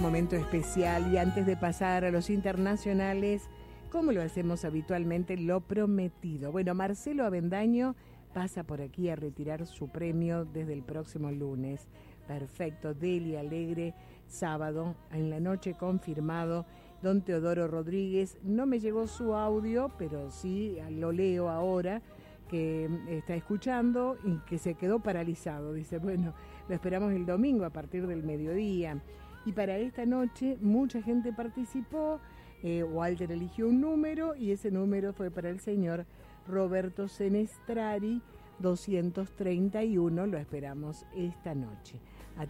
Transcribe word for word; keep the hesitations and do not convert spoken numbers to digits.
Momento especial, y antes de pasar a los internacionales, como lo hacemos habitualmente, lo prometido. Bueno, Marcelo Avendaño pasa por aquí a retirar su premio desde el próximo lunes. Perfecto, Delia Alegre, sábado, en la noche confirmado. Don Teodoro Rodríguez, no me llegó su audio, pero sí lo leo ahora, que está escuchando y que se quedó paralizado. Dice, bueno, lo esperamos el domingo a partir del mediodía. Y para esta noche mucha gente participó, eh, Walter eligió un número y ese número fue para el señor Roberto Senestrari, doscientos treinta y uno, lo esperamos esta noche.